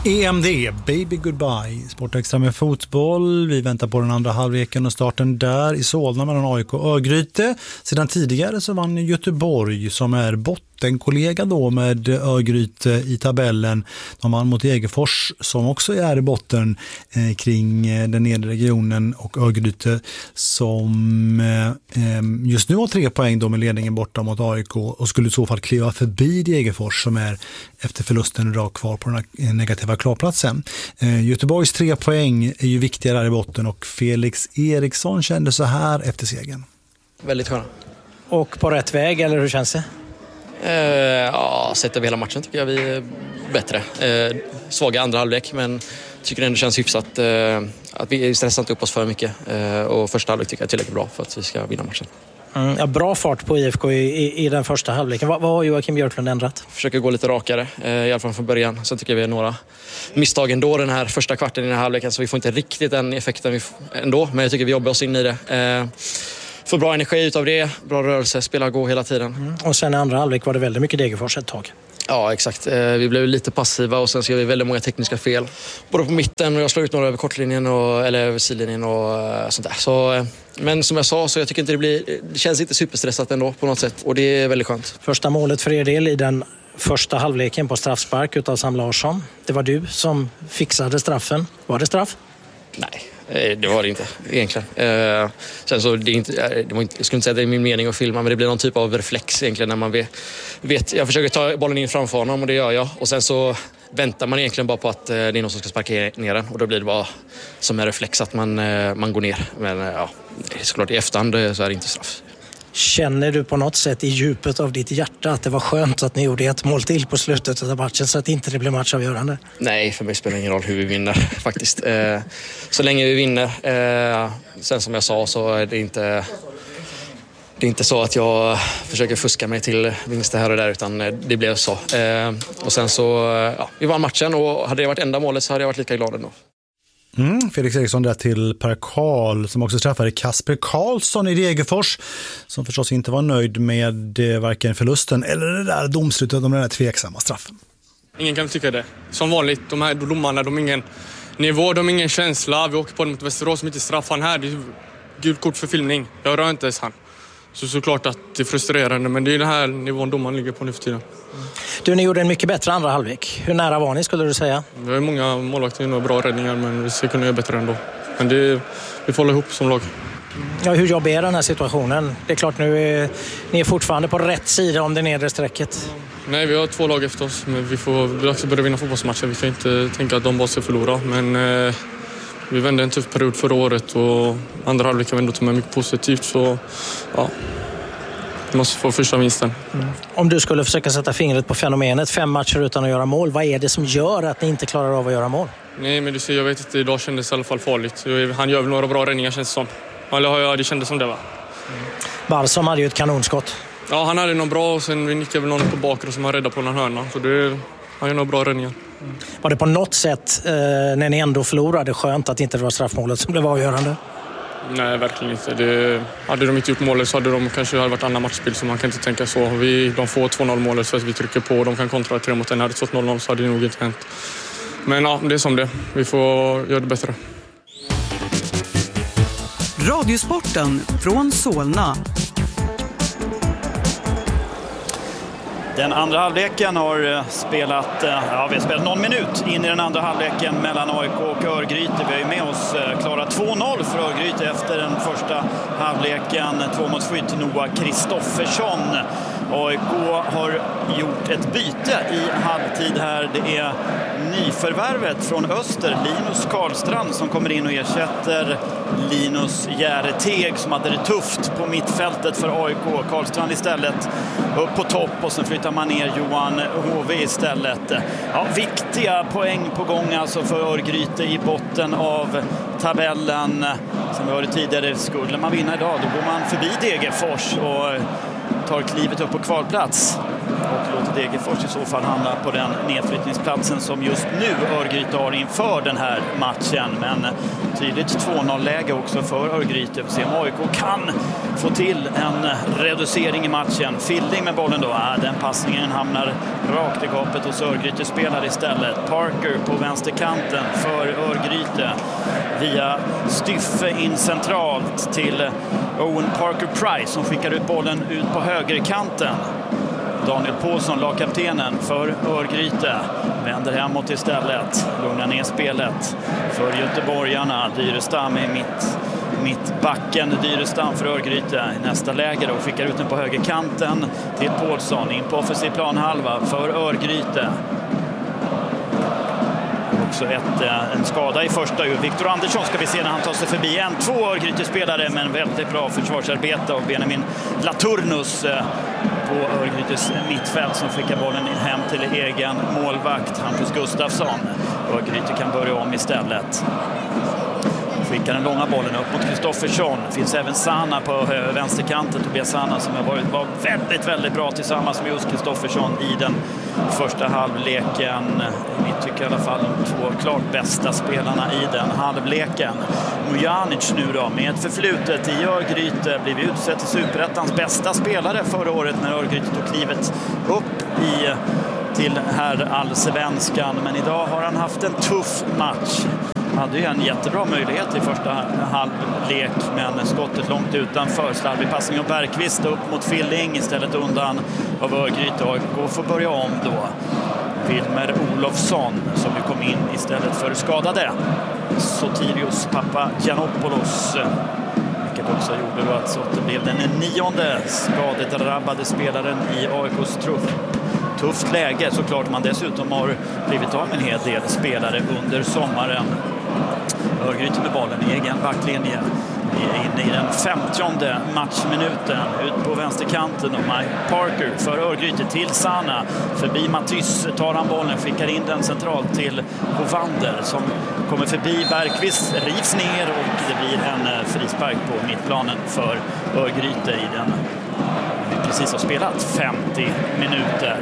EMD, Baby Goodbye, Sportextra med fotboll. Vi väntar på den andra halvleken och starten där i Solna mellan AIK och Örgryte. Sedan tidigare så vann Göteborg, som är bottenkollega då med Örgryte i tabellen. De vann mot Degerfors, som också är i botten kring den nedre regionen, och Örgryte som just nu har 3 poäng då med ledningen borta mot AIK och skulle i så fall kliva förbi Degerfors, som är efter förlusten idag kvar på den här negativa klarplatsen. Göteborgs 3 poäng är ju viktiga där i botten, och Felix Eriksson kände så här efter segern. Väldigt sköna. Och på rätt väg, eller hur känns det? Ja, sett över hela matchen tycker jag vi är bättre. Svaga andra halvlek, men tycker det ändå känns hyfsat att vi stressar inte upp oss för mycket. Och första halvlek tycker jag är tillräckligt bra för att vi ska vinna matchen. Ja, bra fart på IFK i den första halvleken. Vad har Joakim Björklund ändrat? Försöker gå lite rakare, i alla fall från början. Sen tycker jag vi har några misstag ändå den här första kvarten i den här halvleken, så vi får inte riktigt den effekten ändå. Men jag tycker vi jobbar oss in i det. Får bra energi utav det, bra rörelse, spela gå hela tiden. Och sen i andra halvlek var det väldigt mycket Degerfors ett tag. Ja, exakt. Vi blev lite passiva och sen så gör vi väldigt många tekniska fel. Både på mitten, och jag slår ut några över kortlinjen eller över sidlinjen och sånt där. Så, men som jag sa, så jag tycker inte det känns inte superstressat ändå på något sätt. Och det är väldigt skönt. Första målet för er del i den första halvleken på straffspark utav Sam Larsson. Det var du som fixade straffen. Var det straff? Nej, det var det inte egentligen. Sen så jag skulle inte säga att det är min mening att filma, men det blir någon typ av reflex egentligen när man vet. Jag försöker ta bollen in framför honom, och det gör jag. Och sen så väntar man egentligen bara på att det är någon som ska sparka ner den, och då blir det bara som en reflex att man går ner. Men ja, såklart i efterhand så är det inte straff. Känner du på något sätt i djupet av ditt hjärta att det var skönt att ni gjorde ett mål till på slutet av matchen, så att inte det blev matchavgörande? Nej, för mig spelar ingen roll hur vi vinner faktiskt. Så länge vi vinner. Sen som jag sa så är det inte så att jag försöker fuska mig till vinster här och där, utan det blev så. Och sen så, vi vann matchen, och hade det varit enda målet så hade jag varit lika glad ändå. Felix Eriksson där till Per Karl, som också träffade Kasper Karlsson i Degerfors, som förstås inte var nöjd med varken förlusten eller det där domslutet om den där tveksamma straffen. Ingen kan tycka det. Som vanligt, de här domarna, de har ingen nivå, de har ingen känsla. Vi åker på den mot Västerås som inte straffar här. Det är gult kort för filmning. Jag rör inte ens han. Såklart att det är frustrerande, men det är den här nivån domaren ligger på nu för tiden. Du, ni gjorde en mycket bättre andra halvlek. Hur nära var ni, skulle du säga? Vi har många målvakter och bra räddningar, men vi ska kunna göra bättre ändå. Men vi får hålla ihop som lag. Ja, hur jobbar är den här situationen? Det är klart, nu är ni fortfarande på rätt sida om det nedre strecket. Nej, vi har 2 lag efter oss, men vi får också börja vinna fotbollsmatcher. Vi kan inte tänka att de bara ska förlora, men vi vände en tuff period förra året, och andra halvlek kan vi ändå ta med mycket positivt, så ja. Vi måste få första vinsten. Om du skulle försöka sätta fingret på fenomenet 5 matcher utan att göra mål, vad är det som gör att ni inte klarar av att göra mål? Nej, men du ser, jag vet inte, idag kändes det i alla fall farligt. Han gör väl några bra räddningar, känns det som. Eller det kändes som det var. Balsam hade ju ett kanonskott. Ja, han hade någon bra, och sen vi nickade väl någon på bakre som han räddade på någon hörna. Så han gör några bra räddningar. Var det på något sätt, när ni ändå förlorade, skönt att inte det var straffmålet som blev avgörande? Nej, verkligen inte. Hade de inte gjort målet så hade de kanske varit andra matchspel, så man kan inte tänka så. De får 2-0 målet så att vi trycker på, och de kan kontra 3 mot 1. Hade det stått 0-0 så hade det nog inte hänt. Men ja, det är som det. Vi får göra det bättre. Radiosporten från Solna. Den andra halvleken har vi har spelat någon minut in i den andra halvleken mellan AIK och Örgryte. Vi har ju med oss klara 2-0 för Örgryte efter den första halvleken. 2-målsskytt Noah Kristoffersson. AIK har gjort ett byte i halvtid här. Det är nyförvärvet från Öster, Linus Karlstrand, som kommer in och ersätter Linus Järeteg, som hade det tufft på mittfältet för AIK. Karlstrand istället upp på topp, och sen flyttar man ner Johan HV istället. Ja, viktiga poäng på gång alltså för Örgryte i botten av tabellen. Som vi hörde tidigare, skulle man vinna idag, då går man förbi Degerfors och tar klivet upp på kvalplats. och låter Degerfors i så fall hamna på den nedflyttningsplatsen som just nu Örgryte har inför den här matchen. Men tydligt 2-0-läge också för Örgryte. Vi ser om AIK kan få till en reducering i matchen. Fielding med bollen då. Den passningen hamnar rakt i gapet hos Örgryte spelar istället. Parker på vänsterkanten för Örgryte. Via Styffe in centralt till Owen Parker Price som skickar ut bollen ut på högerkanten. Daniel Paulsson, lagkaptenen för Örgryte, vänder hemåt istället. Lugnar ner spelet för göteborgarna. Dyrestam i mittbacken. Dyrestam för Örgryte i nästa läge och skickar ut den på högerkanten till Paulsson. In på offensiv planhalva för Örgryte. Också en skada i första. Viktor Andersson ska vi se när han tar sig förbi. 1-2 Örgryte-spelare, men väldigt bra försvarsarbete av Benjamin Laturnus på Örgrytes mittfält som skickar bollen hem till egen målvakt Hampus Gustafsson. Örgryte kan börja om istället. Skickar den långa bollen upp mot Kristoffersson. Det finns även Sana på vänsterkanten. Tobias Sana som var väldigt, väldigt bra tillsammans med just Kristoffersson i den första halvleken. Vi tycker i alla fall de två klart bästa spelarna i den halvleken. Mujanic nu då med förflutet i Örgryte blev utsett till Superettans bästa spelare förra året när Örgryte tog klivet upp till här allsvenskan. Men idag har han haft en tuff match. Hade ju en jättebra möjlighet i första halvlek, men skottet långt utanför. Slarvig passning av Bergqvist upp mot Filling, istället undan av Örgryte. Och får börja om då. Wilmer Olofsson som ju kom in istället för skadade Sotirios Papagiannopoulos. Vilket också gjorde då att Sotte blev den 9:e skadedrabbade spelaren i AIKs trupp. Tufft läge såklart, man dessutom har blivit av med en hel del spelare under sommaren. Örgryte med bollen i egen backlinje. Vi är inne i den 50:e matchminuten. Ut på vänsterkanten och Mike Parker för Örgryte till Sana. Förbi Matys tar han bollen, skickar in den centralt till Hovander som kommer förbi Bergqvist, rivs ner och det blir en frispark på mittplanen för Örgryte i den vi precis har spelat 50 minuter.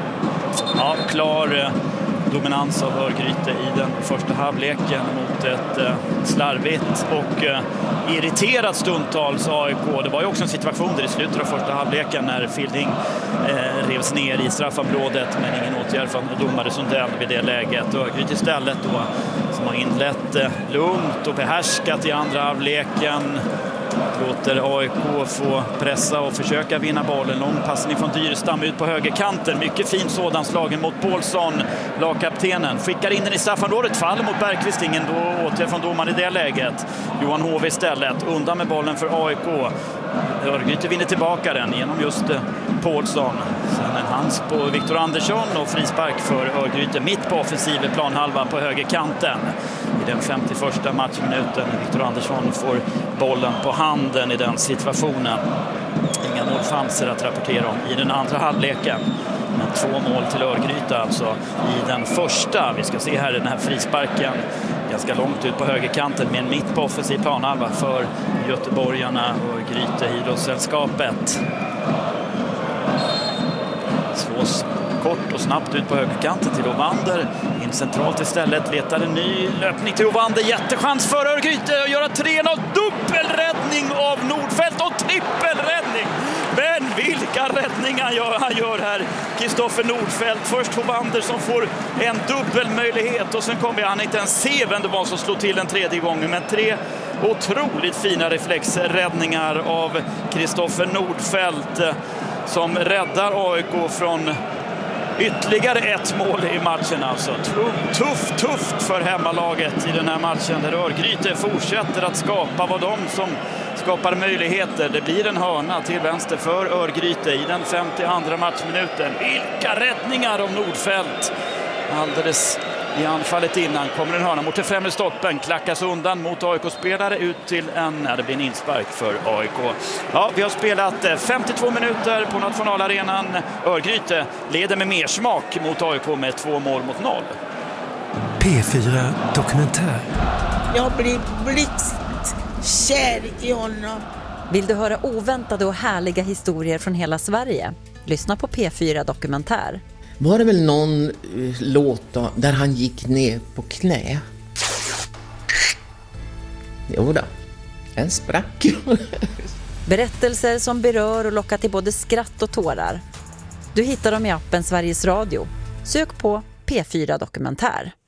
Ja, klar dominans av Örgryte i den första halvleken mot ett slarvigt och irriterat stundtals AIK. Det var ju också en situation där i slutet av första halvleken när Fielding revs ner i straffområdet, men ingen åtgärd från domare Sundell vid det läget. Örgryte istället då, som har inlett lugnt och behärskat i andra halvleken, låter AIK få pressa och försöka vinna bollen. Lång passning från Dyrestam ut på högerkanten. Mycket fin sådan, slagen mot Paulsson. Lagkaptenen skickar in den i straffområdet. Faller mot Bergqvist. Ingen då åtgärd från domaren i det läget. Johan Hove istället. Undan med bollen för AIK. Örgryte vinner tillbaka den genom just Paulsson. Sen en hands på Viktor Andersson och frispark för Örgryte mitt på offensiv planhalva på högerkanten. I den 51:a matchminuten. Viktor Andersson får bollen på handen i den situationen. Inga målchanser att rapportera om i den andra halvleken. Men 2 mål till Örgryte alltså i den första. Vi ska se här den här frisparken ganska långt ut på högerkanten med en mitt på offensiv planhalva för göteborgarna och Örgryte idrottssällskapet. Slås kort och snabbt ut på högerkanten till Hovander. In centralt istället, letar en ny löpning till Hovander. Jättechans för Örgryte att göra 3-0. Dubbelräddning av Nordfeldt och trippelräddning. Men vilka räddningar han gör här, Kristoffer Nordfeldt. Först Hovander som får en dubbelmöjlighet och sen kommer han inte ens se vem det var som slog till en tredje gången. Men 3 otroligt fina reflexräddningar av Kristoffer Nordfeldt som räddar AIK från ytterligare ett mål i matchen. Alltså tufft för hemmalaget i den här matchen där Örgryte fortsätter att skapa, vad de som skapar möjligheter. Det blir en hörna till vänster för Örgryte i den 52:a matchminuten. Vilka räddningar av Nordfeldt! Alldeles i anfallet innan kommer en hörna mot den främre stolpen, klackas undan mot AIK-spelare ut till det blir en inspark för AIK. Ja, vi har spelat 52 minuter på Nationalarenan. Örgryte leder med mer smak mot AIK med 2 mål mot 0. P4 Dokumentär. Jag blir blixtkär i honom. Vill du höra oväntade och härliga historier från hela Sverige? Lyssna på P4 Dokumentär. Var det väl någon låt då, där han gick ner på knä? Jo då, en sprack. Berättelser som berör och lockar till både skratt och tårar. Du hittar dem i appen Sveriges Radio. Sök på P4 Dokumentär.